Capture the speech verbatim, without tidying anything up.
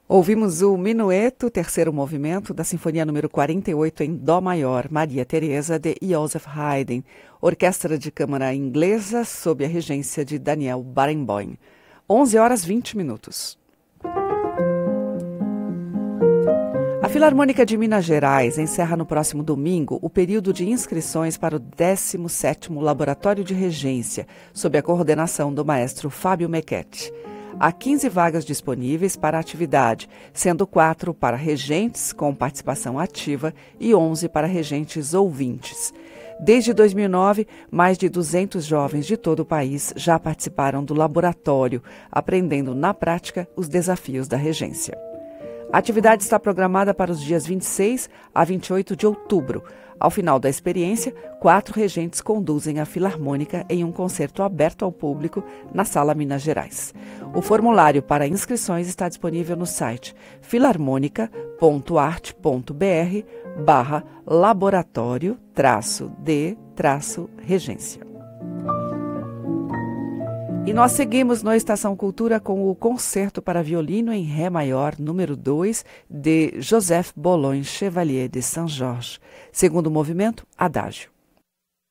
Ouvimos o Minueto, terceiro movimento, da Sinfonia número quarenta e oito em Dó maior, Maria Teresa, de Joseph Haydn, orquestra de câmara inglesa sob a regência de Daniel Barenboim. onze horas e vinte minutos. A Filarmônica de Minas Gerais encerra no próximo domingo o período de inscrições para o décimo sétimo Laboratório de Regência, sob a coordenação do maestro Fábio Mequetti. Há quinze vagas disponíveis para a atividade, sendo quatro para regentes com participação ativa e onze para regentes ouvintes. Desde dois mil e nove, mais de duzentos jovens de todo o país já participaram do laboratório, aprendendo na prática os desafios da regência. A atividade está programada para os dias vinte e seis a vinte e oito de outubro. Ao final da experiência, quatro regentes conduzem a Filarmônica em um concerto aberto ao público na Sala Minas Gerais. O formulário para inscrições está disponível no site filarmonica.arte.br barra laboratório traço de traço regência. E nós seguimos na Estação Cultura com o Concerto para Violino em Ré Maior, número dois, de Joseph Bologne Chevalier de Saint-Georges. Segundo movimento, Adágio.